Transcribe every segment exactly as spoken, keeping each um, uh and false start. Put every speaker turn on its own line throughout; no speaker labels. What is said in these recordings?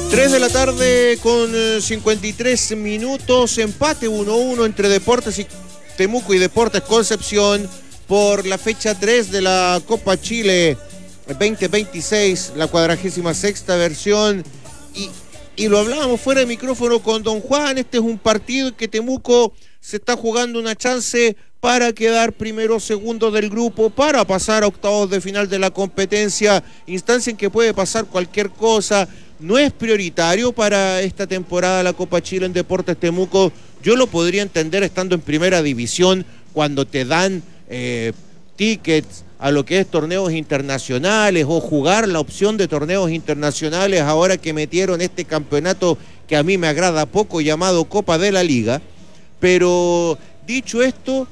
tres de la tarde con cincuenta y tres minutos, empate uno a uno entre Deportes y Temuco y Deportes Concepción por la fecha tres de la Copa Chile veinte veintiséis, la cuadragésima sexta versión. Y, y lo hablábamos fuera de micrófono con don Juan, este es un partido en que Temuco se está jugando una chance para quedar primero o segundo del grupo, para pasar a octavos de final de la competencia, instancia en que puede pasar cualquier cosa. No es prioritario para esta temporada la Copa Chile en Deportes Temuco. Yo lo podría entender estando en primera división, cuando te dan eh, tickets a lo que es torneos internacionales o jugar la opción de torneos internacionales, ahora que metieron este campeonato que a mí me agrada poco llamado Copa de la Liga. Pero dicho esto,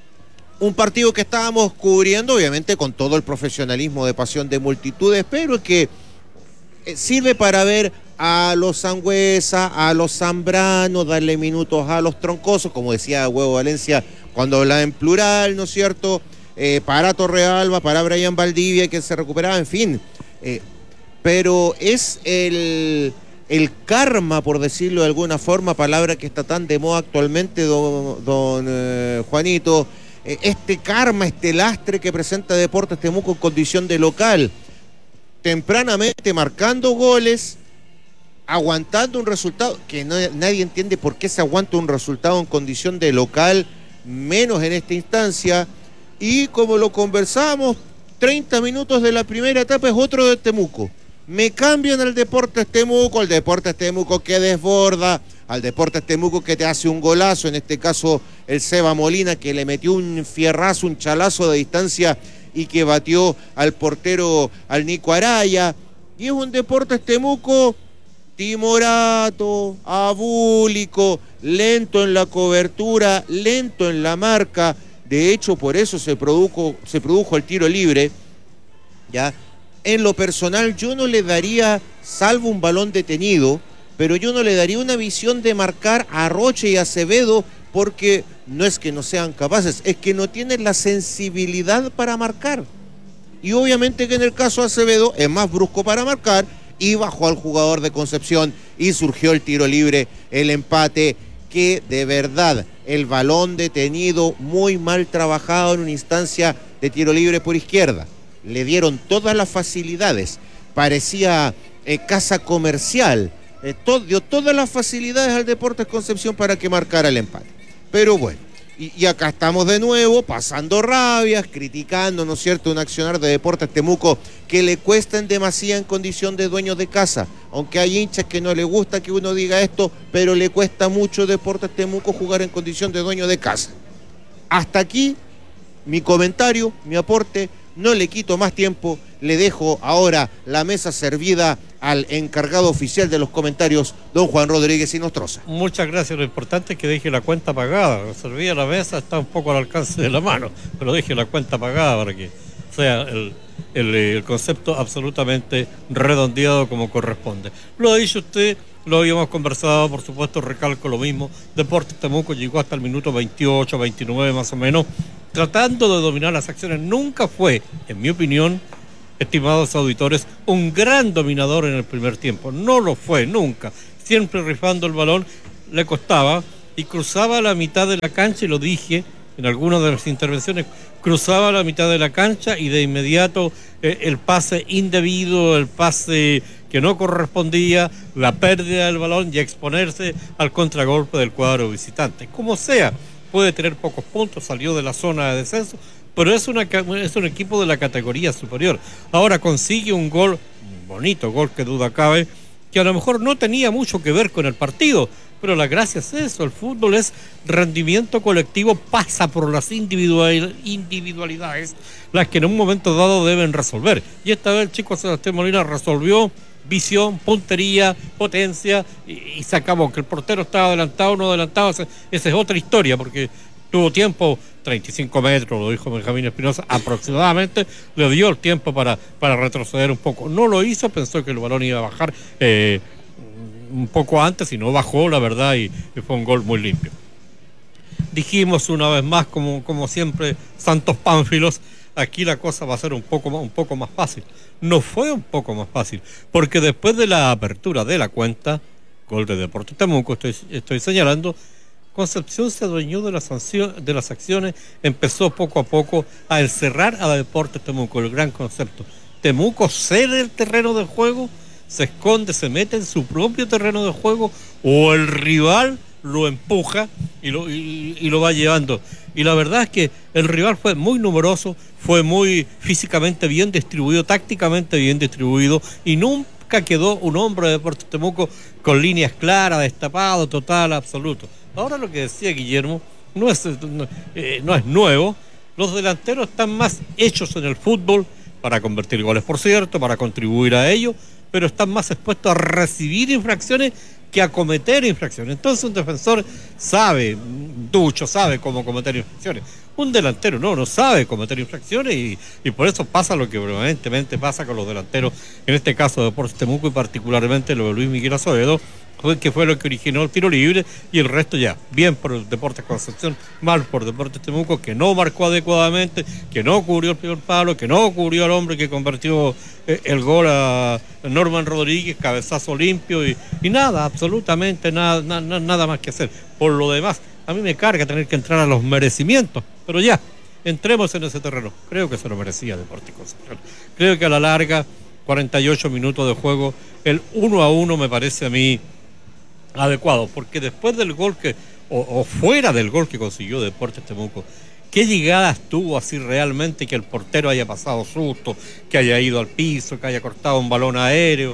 un partido que estábamos cubriendo obviamente con todo el profesionalismo de Pasión de Multitudes, pero que sirve para ver a los Sangüesa, a los Zambrano, darle minutos a los Troncosos, como decía Huevo Valencia cuando hablaba en plural, ¿no es cierto? Eh, para Torrealba, para Brian Valdivia, que se recuperaba, en fin. Eh, pero es el, el karma, por decirlo de alguna forma, palabra que está tan de moda actualmente, don, don eh, Juanito, eh, este karma, este lastre que presenta Deportes Temuco en condición de local, tempranamente marcando goles, aguantando un resultado que no, nadie entiende por qué se aguanta un resultado en condición de local, menos en esta instancia. Y como lo conversamos, treinta minutos de la primera etapa es otro de Temuco. Me cambian al Deportes Temuco, al Deportes Temuco que desborda, al Deportes Temuco que te hace un golazo, en este caso el Seba Molina, que le metió un fierrazo, un chalazo de distancia y que batió al portero, al Nico Araya. Y es un Deportes Temuco timorato, abúlico, lento en la cobertura, lento en la marca. De hecho, por eso se produjo, se produjo el tiro libre. Ya, en lo personal yo no le daría, salvo un balón detenido, pero yo no le daría una visión de marcar a Roche y a Acevedo, porque no es que no sean capaces, es que no tienen la sensibilidad para marcar. Y obviamente que en el caso de Acevedo es más brusco para marcar, y bajó al jugador de Concepción y surgió el tiro libre, el empate, que de verdad el balón detenido, muy mal trabajado en una instancia de tiro libre por izquierda. Le dieron todas las facilidades, parecía eh, casa comercial, eh, to- dio todas las facilidades al Deportes Concepción para que marcara el empate. Pero bueno, y, y acá estamos de nuevo, pasando rabias, criticando, ¿no es cierto?, un accionar de Deportes Temuco que le cuesta en demasía en condición de dueño de casa. Aunque hay hinchas que no le gusta que uno diga esto, pero le cuesta mucho Deportes Temuco jugar en condición de dueño de casa. Hasta aquí mi comentario, mi aporte. No le quito más tiempo, le dejo ahora la mesa servida al encargado oficial de los comentarios, don Juan Rodríguez Inostroza.
Muchas gracias, lo importante es que deje la cuenta pagada. Servía la mesa, está un poco al alcance de la mano, pero deje la cuenta pagada para que sea el, el, el concepto absolutamente redondeado como corresponde. Lo ha dicho usted, lo habíamos conversado, por supuesto, recalco lo mismo. Deportes Temuco llegó hasta el minuto veintiocho, veintinueve más o menos, tratando de dominar las acciones. Nunca fue, en mi opinión, estimados auditores, un gran dominador en el primer tiempo. No lo fue, nunca. Siempre rifando el balón, le costaba y cruzaba la mitad de la cancha, y lo dije en algunas de las intervenciones, cruzaba la mitad de la cancha y de inmediato eh, el pase indebido, el pase que no correspondía, la pérdida del balón y exponerse al contragolpe del cuadro visitante. Como sea, puede tener pocos puntos, salió de la zona de descenso, pero es, una, es un equipo de la categoría superior. Ahora consigue un gol, un bonito gol que duda cabe, que a lo mejor no tenía mucho que ver con el partido, pero la gracia es eso, el fútbol es rendimiento colectivo, pasa por las individual, individualidades, las que en un momento dado deben resolver. Y esta vez el chico Sebastián Molina resolvió, visión, puntería, potencia, y, y se acabó. Que el portero estaba adelantado o no adelantado, esa, esa es otra historia, porque tuvo tiempo, treinta y cinco metros, lo dijo Benjamín Espinosa, aproximadamente, le dio el tiempo para, para retroceder un poco. No lo hizo, pensó que el balón iba a bajar eh, un poco antes y no bajó, la verdad, y, y fue un gol muy limpio. Dijimos una vez más, como, como siempre, Santos Pánfilos, aquí la cosa va a ser un poco más, un poco más fácil. No fue un poco más fácil, porque después de la apertura de la cuenta, gol de Deportes Temuco, estoy, estoy señalando, Concepción se adueñó de las, sanción, de las acciones, empezó poco a poco a encerrar a Deportes Temuco, el gran concepto. Temuco cede el terreno de juego, se esconde, se mete en su propio terreno de juego, o el rival lo empuja y lo, y, y lo va llevando. Y la verdad es que el rival fue muy numeroso, fue muy físicamente bien distribuido, tácticamente bien distribuido, y nunca quedó un hombre de Deportes Temuco con líneas claras, destapado, total, absoluto. Ahora lo que decía Guillermo no es, no, eh, no es nuevo. Los delanteros están más hechos en el fútbol para convertir goles, por cierto, para contribuir a ello, pero están más expuestos a recibir infracciones que a cometer infracciones. Entonces un defensor sabe, Ducho sabe cómo cometer infracciones. Un delantero no, no sabe cometer infracciones y, y por eso pasa lo que permanentemente pasa con los delanteros, en este caso de Deportes Temuco y particularmente lo de Luis Miguel Acevedo, que fue lo que originó el tiro libre, y el resto ya, bien por el Deportes Concepción, mal por Deportes Temuco, que no marcó adecuadamente, que no cubrió el primer palo, que no cubrió al hombre que convirtió eh, el gol a Norman Rodríguez, cabezazo limpio, y, y nada, absolutamente nada, na, nada más que hacer. Por lo demás, a mí me carga tener que entrar a los merecimientos, pero ya, entremos en ese terreno. Creo que se lo merecía Deportes Concepción. Creo que a la larga, cuarenta y ocho minutos de juego, el uno a uno me parece a mí adecuado, porque después del gol que, o, o fuera del gol que consiguió Deportes Temuco, ¿qué llegadas tuvo así realmente que el portero haya pasado susto, que haya ido al piso, que haya cortado un balón aéreo?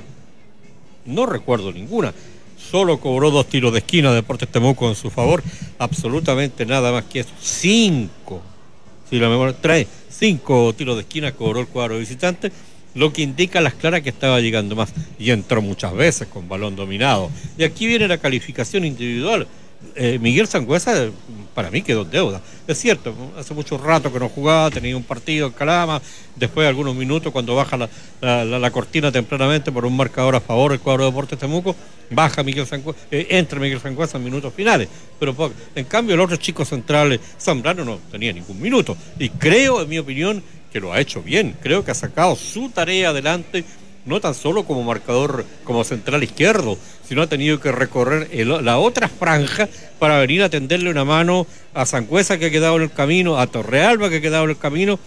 No recuerdo ninguna. Solo cobró dos tiros de esquina Deportes Temuco en su favor, absolutamente nada más que eso. Cinco, si la memoria trae, cinco tiros de esquina cobró el cuadro visitante, lo que indica a las claras que estaba llegando más, y entró muchas veces con balón dominado. Y aquí viene la calificación individual. Eh, Miguel Sangüesa, para mí quedó en deuda. Es cierto, hace mucho rato que no jugaba, tenía un partido en Calama, después de algunos minutos, cuando baja la, la, la, la cortina tempranamente por un marcador a favor del cuadro de Deportes Temuco, baja Miguel Sangüesa, eh, entra Miguel Sangüesa en minutos finales, pero poco. En cambio el otro chico central, Zambrano, no tenía ningún minuto, y creo, en mi opinión, que lo ha hecho bien. Creo que ha sacado su tarea adelante, no tan solo como marcador, como central izquierdo, sino ha tenido que recorrer el, la otra franja para venir a tenderle una mano a Sangüesa, que ha quedado en el camino, a Torrealba, que ha quedado en el camino,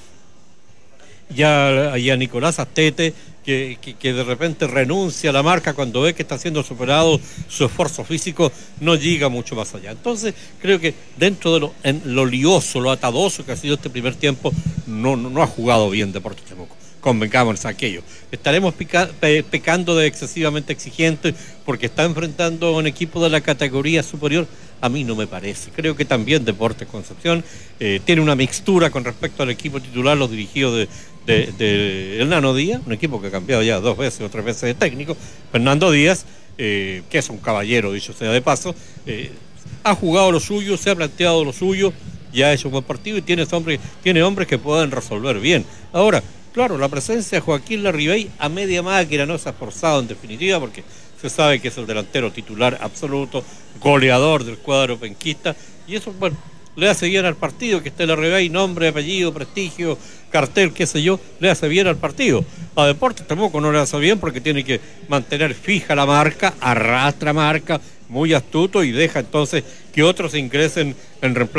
y a, y a Nicolás Astete, que, que, que de repente renuncia a la marca cuando ve que está siendo superado, su esfuerzo físico no llega mucho más allá. Entonces creo que dentro de lo, en lo lioso, lo atadoso que ha sido este primer tiempo, no, no, no ha jugado bien Deportes Temuco. Convengamos en aquello. Estaremos pica, pe, pecando de excesivamente exigentes porque está enfrentando a un equipo de la categoría superior. A mí no me parece. Creo que también Deportes Concepción eh, tiene una mixtura con respecto al equipo titular, los dirigidos de, de, de el Nano Díaz, un equipo que ha cambiado ya dos veces o tres veces de técnico. Fernando Díaz, eh, que es un caballero, dicho sea de paso, eh, ha jugado lo suyo, se ha planteado lo suyo, ya ha hecho un buen partido y tiene hombres, tiene hombres que pueden resolver bien. Ahora, claro, la presencia de Joaquín Larribey a media máquina no se ha forzado en definitiva, porque se sabe que es el delantero titular absoluto, goleador del cuadro penquista, y eso, bueno, le hace bien al partido, que esté Larribey, nombre, apellido, prestigio, cartel, qué sé yo, le hace bien al partido. A Deportes tampoco no le hace bien porque tiene que mantener fija la marca, arrastra marca, muy astuto, y deja entonces que otros ingresen en reemplazo.